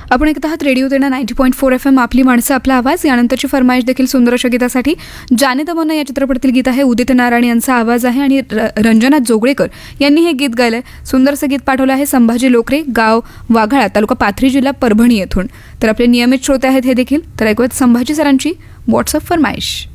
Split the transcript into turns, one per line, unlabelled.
आपण ऐकत आहात रेडिओ देणा 90.4 FM आपली माणसं आपला आवाज. यानंतरची फरमाईश देखील सुंदर अशा गीतासाठी जाने तमन्ना या चित्रपटातील गीत आहे. उदित नारायण यांचा आवाज आहे आणि रंजना जोगळेकर यांनी हे गीत गायलंय. सुंदरसं गीत पाठवलं आहे संभाजी लोकरे, गाव वाघाळा, तालुका पाथरी, जिल्हा परभणी येथून. तर आपले नियमित श्रोते आहेत हे देखील. तर ऐकूयात संभाजी सरांची व्हॉट्सअप फरमाईश.